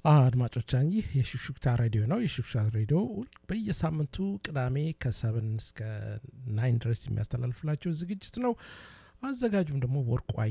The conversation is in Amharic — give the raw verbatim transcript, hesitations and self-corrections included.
አድማጮቻችን ይህ የሹክሹክታ ሬዲዮ ነው። የሹክሹክታ ሬዲዮ በየሳምንቱ ቅዳሜ ከ7 እስከ ናይን ድረስ የሚያስተላልፍላችሁ ዝግጅት ነው። አዘጋጁም ደግሞ ወርቁ